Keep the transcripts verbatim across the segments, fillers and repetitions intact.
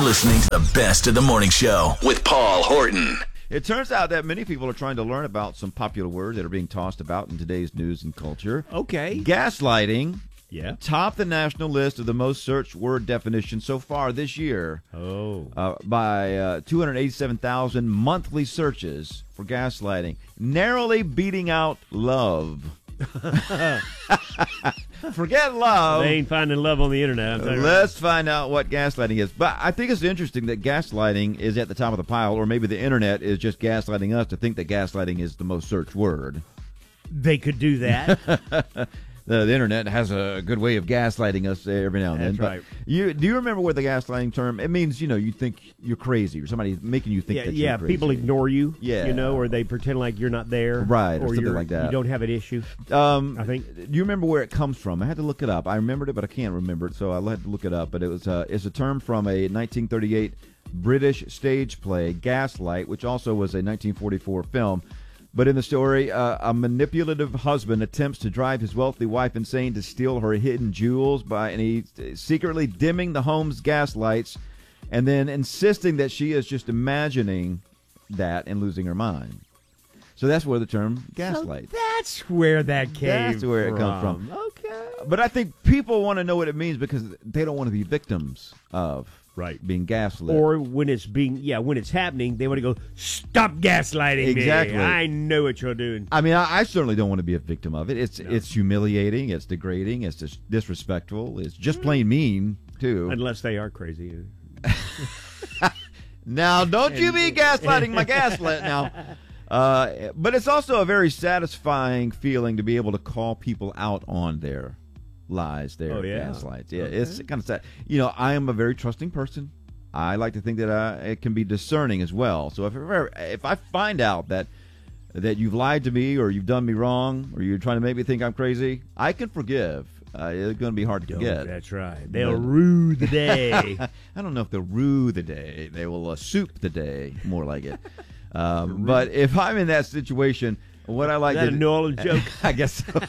listening to the best of the morning show with Paul Horton. It turns out that many people are trying to learn about some popular words that are being tossed about in today's news and culture. Okay. Gaslighting. Yeah. Topped the national list of the most searched word definitions so far this year. Oh. Uh, by uh, two hundred eighty-seven thousand monthly searches for gaslighting. Narrowly beating out love. Forget love. They ain't finding love on the internet. I'm Let's find out what gaslighting is. But I think it's interesting that gaslighting is at the top of the pile, or maybe the internet is just gaslighting us to think that gaslighting is the most searched word. They could do that. the, the internet has a good way of gaslighting us every now and then. That's but right. You do you remember what the gaslighting term? It means, you know, you think you're crazy, or somebody's making you think yeah, that you're yeah. crazy. People ignore you. Yeah. You know, or they pretend like you're not there. Right, or or something you're, like that. You don't have an issue. Um, I think. Do you remember where it comes from? I had to look it up. I remembered it, but I can't remember it, so I had to look it up. But it was uh, it's a term from a nineteen thirty-eight British stage play, Gaslight, which also was a nineteen forty-four film. But in the story, uh, a manipulative husband attempts to drive his wealthy wife insane to steal her hidden jewels by, and he's secretly dimming the home's gas lights, and then insisting that she is just imagining that and losing her mind. So that's where the term gaslight. So that's where that came from. That's where it comes from. Okay. But I think people want to know what it means because they don't want to be victims of right being gaslit. Or when it's being, yeah, when it's happening, they want to go, stop gaslighting Exactly. me. I know what you're doing. I mean, I, I certainly don't want to be a victim of it. It's No. it's humiliating. It's degrading. It's dis- disrespectful. It's just plain mean, too. Unless they are crazy. Now, don't you be gaslighting my gaslit now. Uh, but it's also a very satisfying feeling to be able to call people out on their lies, their Oh, yeah. gaslights. Yeah, Okay. it's kind of sad. You know, I am a very trusting person. I like to think that uh, it can be discerning as well. So if ever, if I find out that that you've lied to me or you've done me wrong or you're trying to make me think I'm crazy, I can forgive. Uh, it's going to be hard to Don't, forget. that's right. They'll But- rue the day. I don't know if they'll rue the day. They will uh, soup the day, more like it. Um, but if I'm in that situation, what I like Is that to a New Orleans joke? I guess so.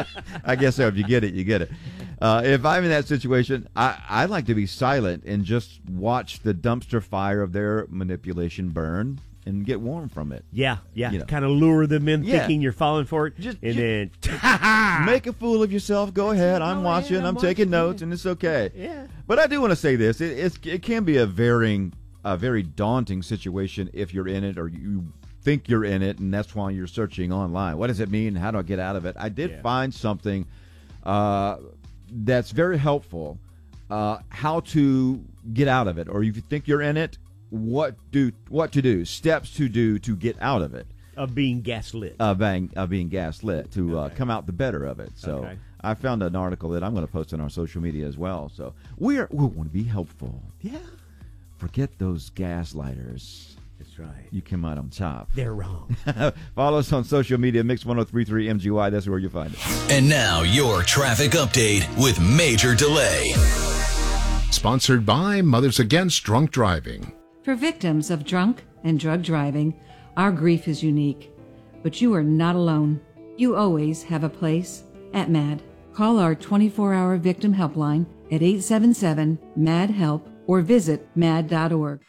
I guess so. If you get it, you get it. Uh, if I'm in that situation, I, I like to be silent and just watch the dumpster fire of their manipulation burn and get warm from it. Yeah, yeah. You know. Kind of lure them in Yeah. thinking you're falling for it. Just- and just- then, Make a fool of yourself. Go ahead. I'm Go watching. ahead, I'm, I'm taking watching, notes, yeah. and it's okay. Yeah. But I do want to say this: it, it's, it can be a very, a very daunting situation if you're in it, or you think you're in it, and that's why you're searching online. What does it mean? How do I get out of it? I did Yeah. find something uh, that's very helpful. Uh, how to get out of it, or if you think you're in it, what do what to do? Steps to do to get out of it. of being gaslit. Uh, being, uh, being gaslit to uh, Okay. come out the better of it. So Okay. I found an article that I'm going to post on our social media as well. So we are we want to be helpful. yeah. Forget those gaslighters. That's right. You come out on top. They're wrong. Follow us on social media, Mix ten thirty-three M G Y. That's where you'll find it. And now your traffic update with Major Delay. Sponsored by Mothers Against Drunk Driving. For victims of drunk and drug driving, our grief is unique. But you are not alone. You always have a place at MAD. Call our twenty-four hour victim helpline at eight seven seven, M A D, HELP or visit mad dot org.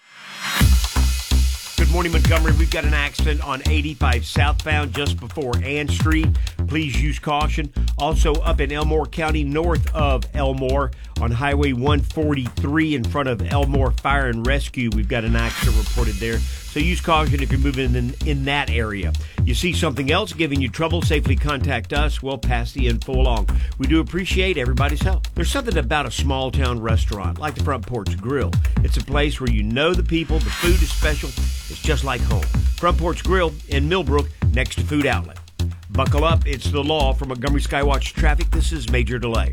Good morning, Montgomery. We've got an accident on eighty-five southbound just before Ann Street. Please use caution. Also up in Elmore County, north of Elmore, on Highway one forty-three in front of Elmore Fire and Rescue. We've got an accident reported there. So use caution if you're moving in, in that area. You see something else giving you trouble, safely contact us. We'll pass the info along. We do appreciate everybody's help. There's something about a small town restaurant like the Front Porch Grill. It's a place where you know the people, the food is special. It's just like home. Front Porch Grill in Millbrook next to Food Outlet. Buckle up. It's the law. From Montgomery Skywatch Traffic, this is Major Delay.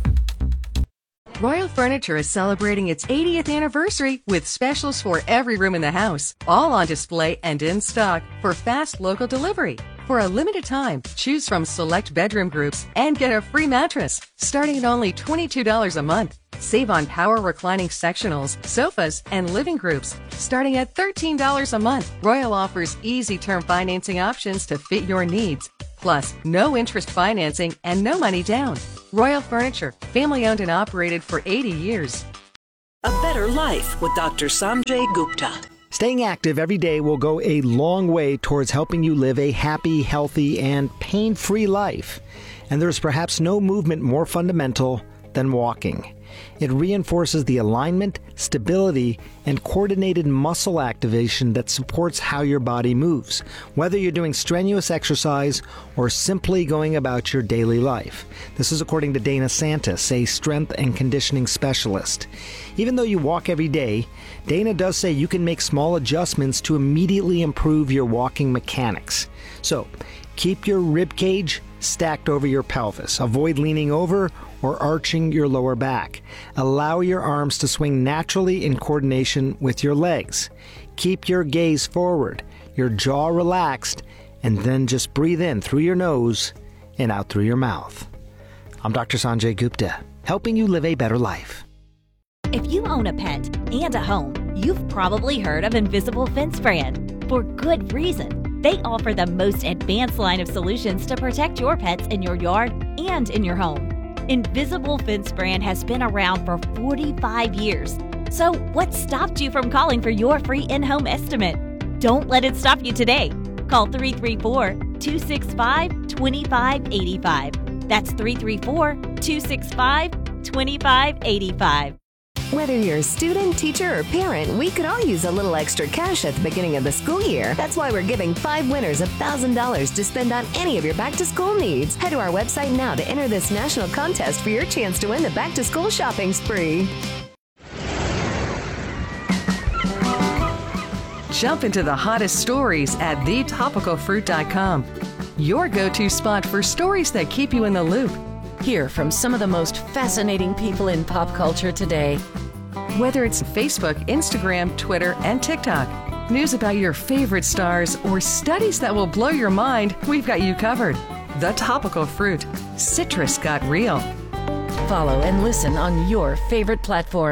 Royal Furniture is celebrating its eightieth anniversary with specials for every room in the house, all on display and in stock for fast local delivery. For a limited time, choose from select bedroom groups and get a free mattress, starting at only twenty-two dollars a month. Save on power reclining sectionals, sofas, and living groups, starting at thirteen dollars a month. Royal offers easy term financing options to fit your needs. Plus, no interest financing and no money down. Royal Furniture, family owned and operated for eighty years. A better better life with Doctor Sanjay Gupta. Staying active every day will go a long way towards helping you live a happy, healthy, and pain-free life. And there's perhaps no movement more fundamental than walking. It reinforces the alignment, stability, and coordinated muscle activation that supports how your body moves, whether you're doing strenuous exercise or simply going about your daily life. This is according to Dana Santis, a strength and conditioning specialist. Even though you walk every day, Dana does say you can make small adjustments to immediately improve your walking mechanics. So, keep your rib cage stacked over your pelvis. Avoid leaning over or arching your lower back. Allow your arms to swing naturally in coordination with your legs. Keep your gaze forward, your jaw relaxed, and then just breathe in through your nose and out through your mouth. I'm Doctor Sanjay Gupta, helping you live a better life. If you own a pet and a home, you've probably heard of Invisible Fence Brand. For good reason. They offer the most advanced line of solutions to protect your pets in your yard and in your home. Invisible Fence Brand has been around for forty-five years. So what stopped you from calling for your free in-home estimate? Don't let it stop you today. Call three three four, two six five, two five eight five. That's three three four, two six five, two five eight five. Whether you're a student, teacher, or parent, we could all use a little extra cash at the beginning of the school year. That's why we're giving five winners one thousand dollars to spend on any of your back-to-school needs. Head to our website now to enter this national contest for your chance to win the back-to-school shopping spree. Jump into the hottest stories at the topical fruit dot com. Your go-to spot for stories that keep you in the loop. Hear from some of the most fascinating people in pop culture today. Whether it's Facebook, Instagram, Twitter, and TikTok, news about your favorite stars, or studies that will blow your mind, we've got you covered. The Topical Fruit. Citrus got real. Follow and listen on your favorite platform.